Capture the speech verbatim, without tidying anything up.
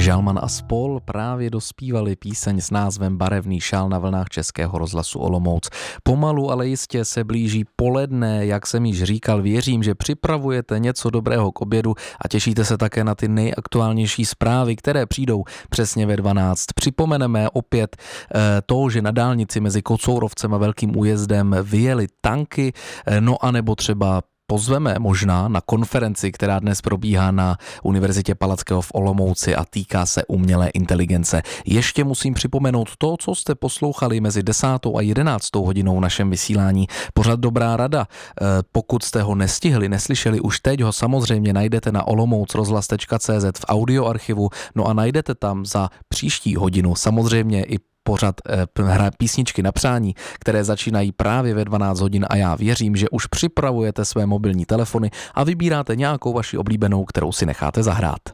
Žalman a spol právě dospívali píseň s názvem Barevný šál na vlnách Českého rozhlasu Olomouc. Pomalu, ale jistě se blíží poledne, jak jsem již říkal, věřím, že připravujete něco dobrého k obědu a těšíte se také na ty nejaktuálnější zprávy, které přijdou přesně ve dvanáct. Připomeneme opět to, že na dálnici mezi Kocourovcem a Velkým Újezdem vyjeli tanky, no a nebo třeba pozveme možná na konferenci, která dnes probíhá na Univerzitě Palackého v Olomouci a týká se umělé inteligence. Ještě musím připomenout to, co jste poslouchali mezi desátou a jedenáctou hodinou v našem vysílání. Pořad Dobrá rada. Pokud jste ho nestihli, neslyšeli už teď, ho samozřejmě najdete na olomoucrozhlas tečka cé zet v audioarchivu, no a najdete tam za příští hodinu samozřejmě i pořad hra písničky na přání, které začínají právě ve dvanáct hodin a já věřím, že už připravujete své mobilní telefony a vybíráte nějakou vaši oblíbenou, kterou si necháte zahrát.